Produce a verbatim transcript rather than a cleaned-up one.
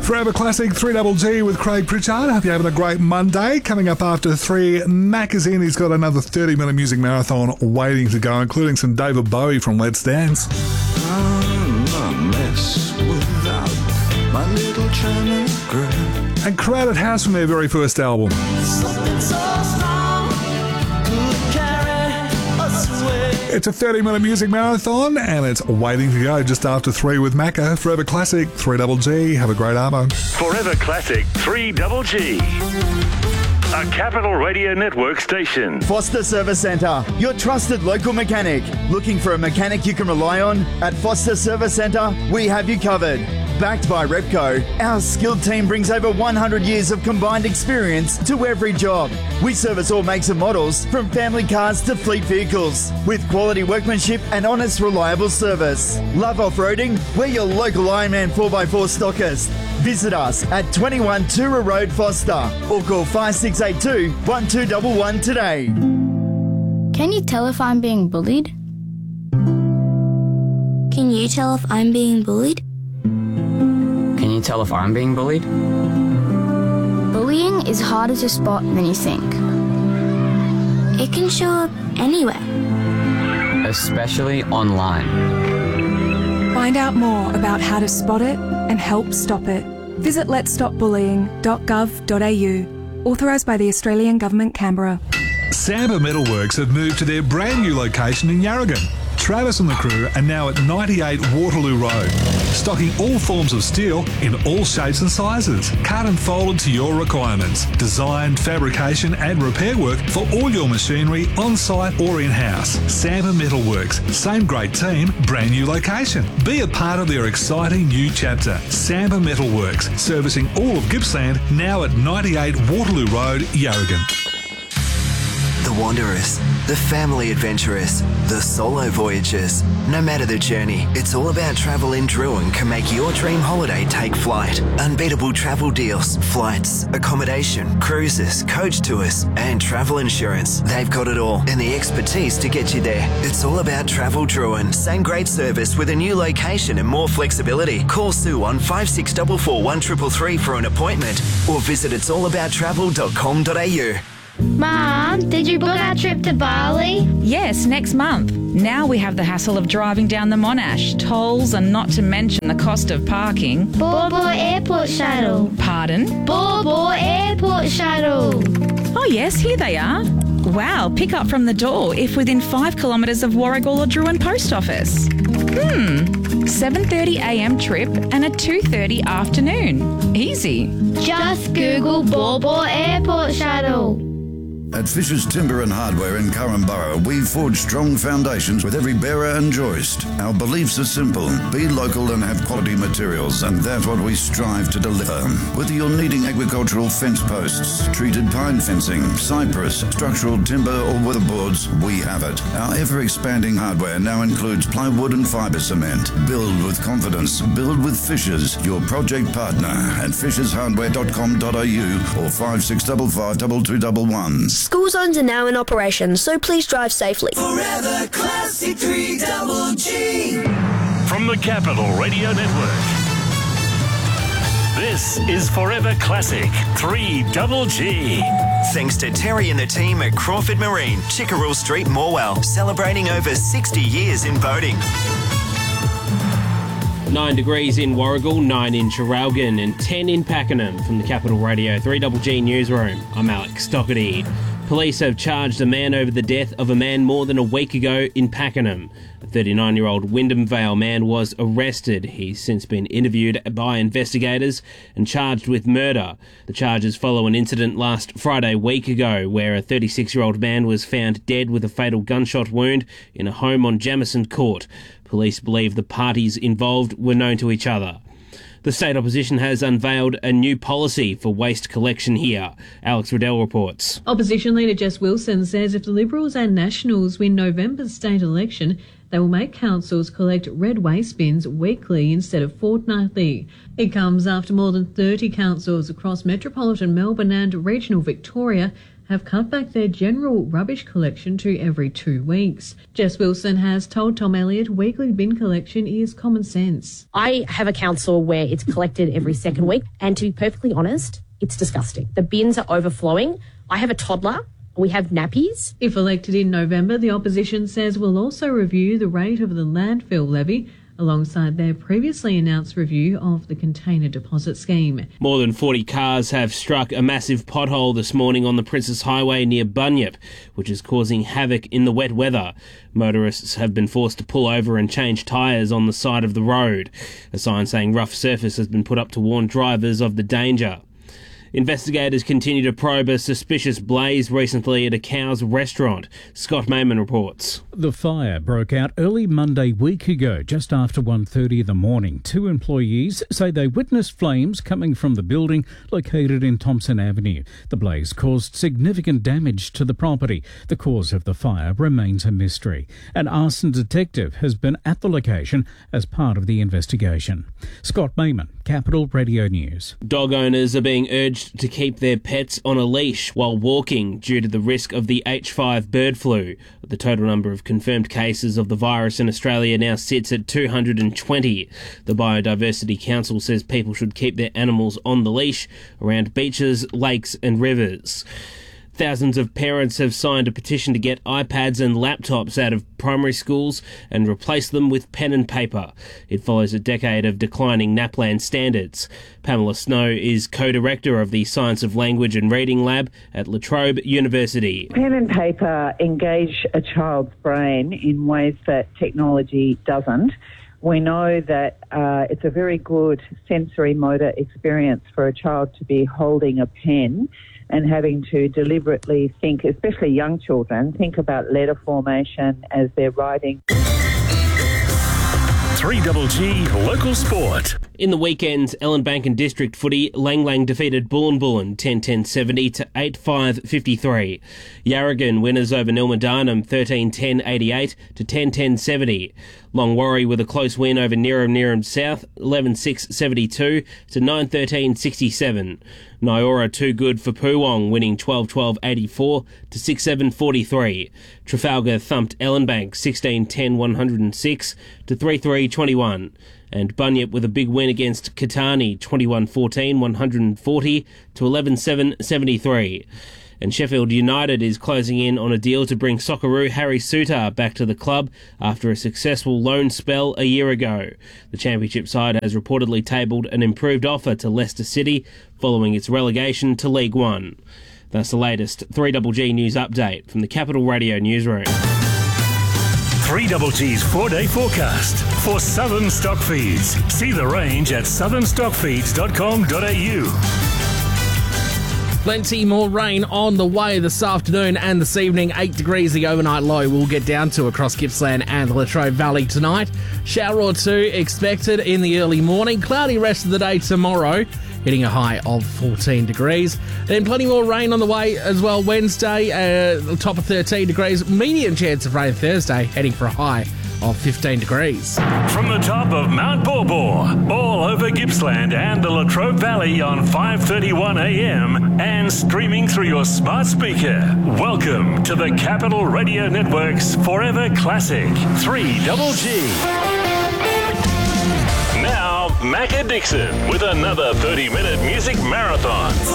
Forever Classic, three double G with Craig Pritchard. Hope you're having a great Monday. Coming up after three, Macazine. He's got another thirty minute music marathon waiting to go, including some David Bowie from Let's Dance. I'm a mess without my little China girl. And Crowded House from their very first album. Something so strong could carry us away. It's a thirty minute music marathon and it's waiting to go just after three with Macca. Forever Classic, three double G. Have a great arvo. Forever Classic, three double G. A Capital Radio Network station. Foster Service Centre, your trusted local mechanic. Looking for a mechanic you can rely on? At Foster Service Centre, we have you covered. Backed by Repco, our skilled team brings over one hundred years of combined experience to every job. We service all makes and models, from family cars to fleet vehicles, with quality workmanship and honest, reliable service. Love off-roading? We're your local Ironman four by four stockist. Visit us at twenty-one Tura Road, Foster, or call five six eight two, one two one one today. Can you tell if I'm being bullied? Can you tell if I'm being bullied? Can you tell if I'm being bullied? Bullying is harder to spot than you think. It can show up anywhere. Especially online. Find out more about how to spot it and help stop it. Visit lets stop bullying dot gov dot a u. Authorised by the Australian Government, Canberra. Samba Metalworks have moved to their brand new location in Yarragon. Travis and the crew are now at ninety-eight Waterloo Road, stocking all forms of steel in all shapes and sizes, cut and folded to your requirements. Design, fabrication and repair work for all your machinery on-site or in-house. Samba Metalworks, same great team, brand new location. Be a part of their exciting new chapter. Samba Metalworks, servicing all of Gippsland, now at ninety-eight Waterloo Road, Yarragon. The wanderers, the family adventurers, the solo voyagers. No matter the journey, it's all about travel in Druin can make your dream holiday take flight. Unbeatable travel deals, flights, accommodation, cruises, coach tours, and travel insurance. They've got it all and the expertise to get you there. It's all about Travel Druin. Same great service with a new location and more flexibility. Call Sue on five six four four one three three three for an appointment or visit its all about travel dot com dot a u. Mum, did you book our trip to Bali? Yes, next month. Now we have the hassle of driving down the Monash, tolls and not to mention the cost of parking. Bor Bor Airport Shuttle. Pardon? Bor Bor Airport Shuttle. Oh yes, here they are. Wow, pick up from the door if within five kilometres of Warragul or Druin Post Office. Hmm, seven thirty a m trip and a two thirty afternoon. Easy. Just Google Bor Bor Airport Shuttle. At Fisher's Timber and Hardware in Currumborough, we forge strong foundations with every bearer and joist. Our beliefs are simple. Be local and have quality materials, and that's what we strive to deliver. Whether you're needing agricultural fence posts, treated pine fencing, cypress, structural timber or weatherboards, we have it. Our ever-expanding hardware now includes plywood and fibre cement. Build with confidence. Build with Fishers, your project partner at fishers hardware dot com dot a u or five six five five two two one one. School zones are now in operation, so please drive safely. Forever Classic three double G. From the Capital Radio Network, this is Forever Classic three double G. Thanks to Terry and the team at Crawford Marine, Chickerell Street, Morwell, celebrating over sixty years in boating. Nine degrees in Warragul, nine in Traralgon and ten in Pakenham. From the Capital Radio three double G Newsroom, I'm Alex Doherty. Police have charged a man over the death of a man more than a week ago in Pakenham. A thirty-nine-year-old Wyndham Vale man was arrested. He's since been interviewed by investigators and charged with murder. The charges follow an incident last Friday week ago where a thirty-six-year-old man was found dead with a fatal gunshot wound in a home on Jamison Court. Police believe the parties involved were known to each other. The state opposition has unveiled a new policy for waste collection here. Alex Riddell reports. Opposition leader Jess Wilson says if the Liberals and Nationals win November's state election, they will make councils collect red waste bins weekly instead of fortnightly. It comes after more than thirty councils across metropolitan Melbourne and regional Victoria have cut back their general rubbish collection to every two weeks. Jess Wilson has told Tom Elliott weekly bin collection is common sense. I have a council where it's collected every second week, and to be perfectly honest, it's disgusting. The bins are overflowing. I have a toddler. We have nappies. If elected in November, the opposition says will also review the rate of the landfill levy alongside their previously announced review of the container deposit scheme. More than forty cars have struck a massive pothole this morning on the Princes Highway near Bunyip, which is causing havoc in the wet weather. Motorists have been forced to pull over and change tyres on the side of the road. A sign saying rough surface has been put up to warn drivers of the danger. Investigators continue to probe a suspicious blaze recently at a Cow's restaurant. Scott Mayman reports. The fire broke out early Monday week ago, just after one thirty in the morning. Two employees say they witnessed flames coming from the building located in Thompson Avenue. The blaze caused significant damage to the property. The cause of the fire remains a mystery. An arson detective has been at the location as part of the investigation. Scott Mayman, Capital Radio News. Dog owners are being urged to keep their pets on a leash while walking due to the risk of the H five bird flu. The total number of confirmed cases of the virus in Australia now sits at two hundred twenty. The Biodiversity Council says people should keep their animals on the leash around beaches, lakes and rivers. Thousands of parents have signed a petition to get iPads and laptops out of primary schools and replace them with pen and paper. It follows a decade of declining NAPLAN standards. Pamela Snow is co-director of the Science of Language and Reading Lab at La Trobe University. Pen and paper engage a child's brain in ways that technology doesn't. We know that uh, it's a very good sensory motor experience for a child to be holding a pen and having to deliberately think, especially young children, think about letter formation as they're writing. three G G Local Sport. In the weekend's Ellenbank and District footy, Lang Lang defeated Bullen Bullen ten ten seventy to eight five fifty-three. Yarragon winners over Nilmadarnum thirteen ten eighty-eight to ten ten seventy. Longwarry with a close win over Neerim Neerim South eleven six seventy-two to nine thirteen sixty-seven. Nyora too good for Poowong winning twelve twelve eighty-four to six seven forty-three. Trafalgar thumped Ellenbank sixteen ten one oh six to three three twenty-one. And Bunyip with a big win against Katani twenty-one fourteen one forty to eleven seven seventy-three. And Sheffield United is closing in on a deal to bring Socceroo Harry Souttar back to the club after a successful loan spell a year ago. The Championship side has reportedly tabled an improved offer to Leicester City following its relegation to League One. That's the latest three G G news update from the Capital Radio newsroom. three G G's four-day forecast for Southern Stock Feeds. See the range at southern stock feeds dot com dot a u. Plenty more rain on the way this afternoon and this evening. eight degrees the overnight low will get down to across Gippsland and the Latrobe Valley tonight. Shower or two expected in the early morning. Cloudy rest of the day tomorrow, hitting a high of fourteen degrees. Then plenty more rain on the way as well Wednesday, uh, top of thirteen degrees. Medium chance of rain Thursday, heading for a high of fifteen degrees. From the top of Mount Borbor, all over Gippsland and the Latrobe Valley on five thirty-one a m and streaming through your smart speaker. Welcome to the Capital Radio Network's Forever Classic three G G. Now, Macca Dixon with another thirty minute music marathon.